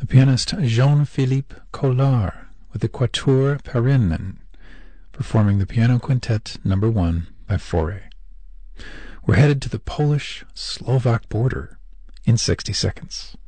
the pianist Jean-Philippe Collard with the Quatuor Parisien performing the Piano Quintet No. 1 by Fauré. We're headed to the Polish-Slovak border in 60 seconds.